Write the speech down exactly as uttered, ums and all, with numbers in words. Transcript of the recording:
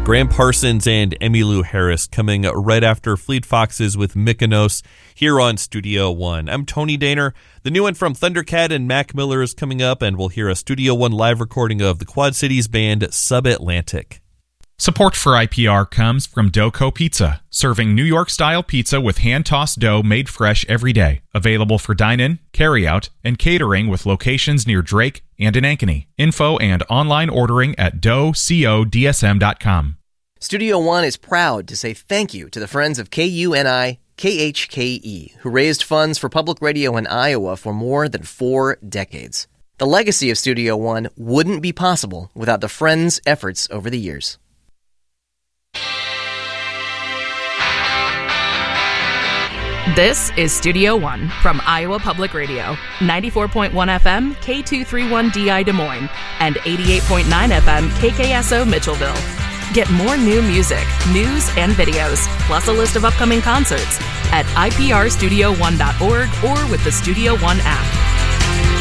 Graham Parsons and Emmylou Harris coming right after Fleet Foxes with Mykonos here on Studio One. I'm Tony Daner. The new one from Thundercat and Mac Miller is coming up, and we'll hear a Studio One live recording of the Quad Cities band Subatlantic. Support for I P R comes from Doco Pizza, serving New York-style pizza with hand-tossed dough made fresh every day. Available for dine-in, carry-out, and catering with locations near Drake and in Ankeny. Info and online ordering at dough co d s m dot com. Studio One is proud to say thank you to the friends of K U N I K H K E, who raised funds for public radio in Iowa for more than four decades. The legacy of Studio One wouldn't be possible without the friends' efforts over the years. This is Studio One from Iowa Public Radio, ninety-four point one F M, K two thirty-one D I Des Moines, and eighty-eight point nine F M, K K S O Mitchellville. Get more new music, news, and videos, plus a list of upcoming concerts at I P R studio one dot org or with the Studio One app.